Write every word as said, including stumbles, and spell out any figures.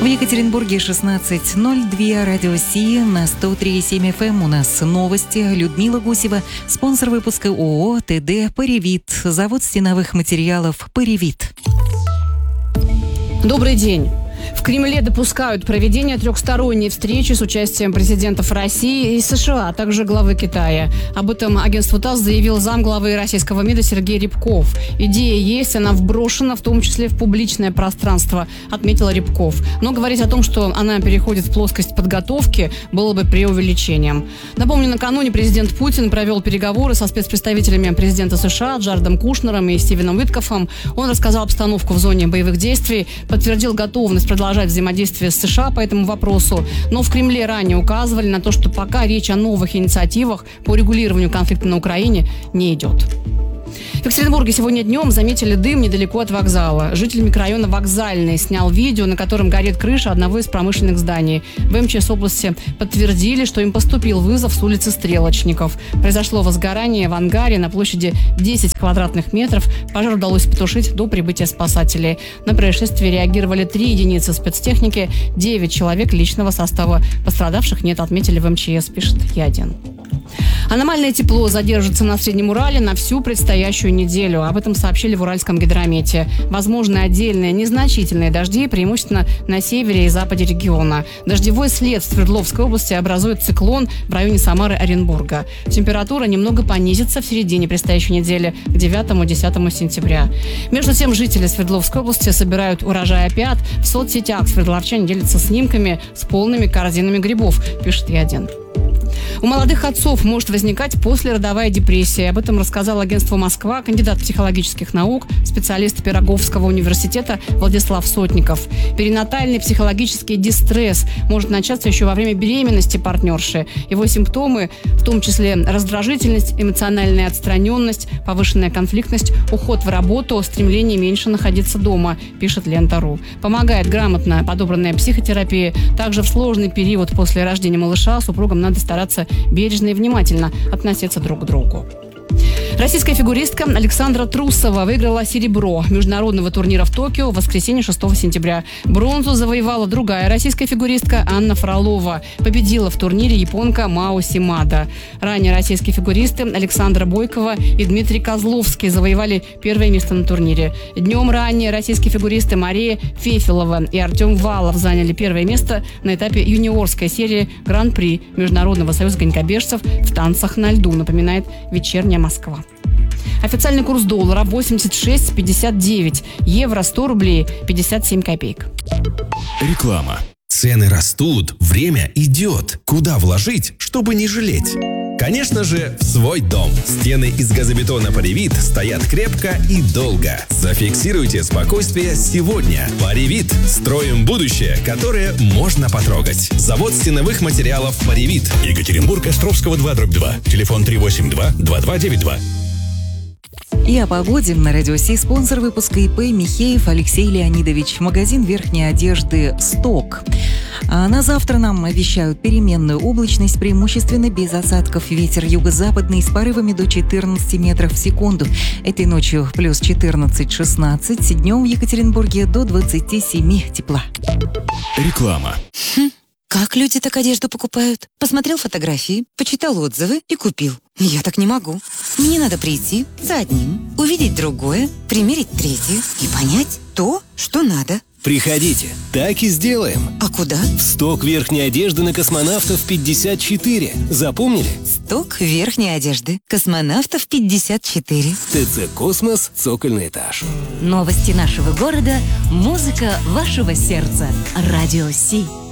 В Екатеринбурге шестнадцать ноль два, радио Си на сто три и семь эф эм. У нас новости. Людмила Гусева, спонсор выпуска ООО ТД «Паривит», завод стеновых материалов «Паривит». Добрый день. В Кремле допускают проведение трехсторонней встречи с участием президентов России и США, а также главы Китая. Об этом агентству ТАСС заявил замглавы российского МИДа Сергей Рябков. Идея есть, она вброшена в том числе в публичное пространство, отметил Рябков. Но говорить о том, что она переходит в плоскость подготовки, было бы преувеличением. Напомню, накануне президент Путин провел переговоры со спецпредставителями президента США Джаредом Кушнером и Стивеном Уиткофом. Он рассказал обстановку в зоне боевых действий, подтвердил готовность продолжать взаимодействие с США по этому вопросу. Но в Кремле ранее указывали на то, что пока речь о новых инициативах по регулированию конфликта на Украине не идет. В Екатеринбурге сегодня днем заметили дым недалеко от вокзала. Житель микрорайона Вокзальный снял видео, на котором горит крыша одного из промышленных зданий. В эм че эс области подтвердили, что им поступил вызов с улицы Стрелочников. Произошло возгорание в ангаре на площади десять квадратных метров. Пожар удалось потушить до прибытия спасателей. На происшествие реагировали три единицы спецтехники, девять человек личного состава. Пострадавших нет, отметили в эм че эс, пишет Ядин. Аномальное тепло задержится на Среднем Урале на всю предстоящую неделю. Об этом сообщили в Уральском гидромете. Возможны отдельные незначительные дожди, преимущественно на севере и западе региона. Дождевой след в Свердловской области образует циклон в районе Самары Оренбурга. Температура немного понизится в середине предстоящей недели к девятому-десятому сентября. Между тем, жители Свердловской области собирают урожай опят. В соцсетях свердловчане делятся снимками с полными корзинами грибов, пишет Ядин. У молодых отцов может возникать послеродовая депрессия. Об этом рассказал агентству «Москва» кандидат психологических наук, специалист Пироговского университета Владислав Сотников. Перинатальный психологический дистресс может начаться еще во время беременности партнерши. Его симптомы, в том числе раздражительность, эмоциональная отстраненность, повышенная конфликтность, уход в работу, стремление меньше находиться дома, пишет Лента.ру. Помогает грамотно подобранная психотерапия. Также в сложный период после рождения малыша супругам надо стараться бережно и внимательно относиться друг к другу. Российская фигуристка Александра Трусова выиграла серебро международного турнира в Токио в воскресенье шестого сентября. Бронзу завоевала другая российская фигуристка Анна Фролова. Победила в турнире японка Мао Симада. Ранее российские фигуристы Александра Бойкова и Дмитрий Козловский завоевали первое место на турнире. Днем ранее российские фигуристы Мария Фефелова и Артем Валов заняли первое место на этапе юниорской серии Гран-при Международного союза конькобежцев в танцах на льду, напоминает «Вечерняя Москва». Официальный курс доллара восемьдесят шесть пятьдесят девять, евро сто рублей пятьдесят семь копеек. Реклама. Цены растут, время идет. Куда вложить, чтобы не жалеть? Конечно же, в свой дом. Стены из газобетона «Паривит» стоят крепко и долго. Зафиксируйте спокойствие сегодня. «Паривит» – строим будущее, которое можно потрогать. Завод стеновых материалов «Паривит». Екатеринбург, Островского два дробь два. Телефон три восемь два два два девять два. И о погоде на радио Си. Спонсор выпуска ИП Михеев Алексей Леонидович. Магазин верхней одежды «Сток». А на завтра нам обещают переменную облачность, преимущественно без осадков. Ветер юго-западный с порывами до четырнадцати метров в секунду. Этой ночью плюс четырнадцать-шестнадцать. Днем в Екатеринбурге до двадцати семи тепла. Реклама. Хм, как люди так одежду покупают? Посмотрел фотографии, почитал отзывы и купил. Я так не могу. Мне надо прийти за одним, увидеть другое, примерить третье и понять то, что надо. Приходите, так и сделаем. А куда? В сток верхней одежды на Космонавтов пятьдесят четыре. Запомнили? Сток верхней одежды. Космонавтов пятьдесят четыре. ТЦ «Космос», цокольный этаж. Новости нашего города, музыка вашего сердца. Радио Си.